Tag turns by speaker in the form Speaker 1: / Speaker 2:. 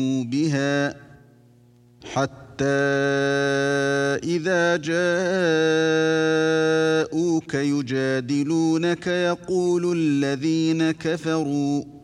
Speaker 1: بها حتى إذا جاءوك يجادلونك يقول الذين كفروا